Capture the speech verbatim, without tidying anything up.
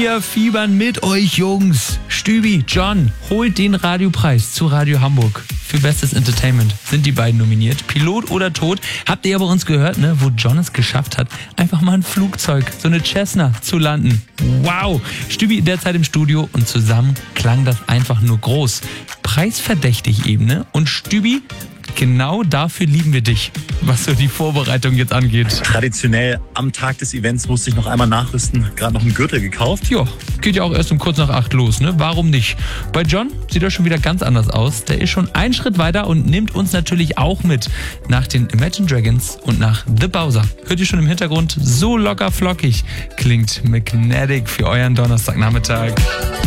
Wir fiebern mit euch, Jungs. Stübi, John, holt den Radiopreis zu Radio Hamburg. Für Bestes Entertainment sind die beiden nominiert. Pilot oder Tod. Habt ihr aber uns gehört, ne? Wo John es geschafft hat, einfach mal ein Flugzeug, so eine Cessna, zu landen. Wow! Stübi derzeit im Studio und zusammen klang das einfach nur groß. Preisverdächtig eben, ne? Und Stübi, genau dafür lieben wir dich, was so die Vorbereitung jetzt angeht. Traditionell am Tag des Events musste ich noch einmal nachrüsten. Gerade noch einen Gürtel gekauft. Jo, geht ja auch erst um kurz nach acht los, ne? Warum nicht? Bei John sieht er schon wieder ganz anders aus. Der ist schon einen Schritt weiter und nimmt uns natürlich auch mit nach den Imagine Dragons und nach The Bowser. Hört ihr schon im Hintergrund? So locker flockig klingt Magnetic für euren Donnerstagnachmittag.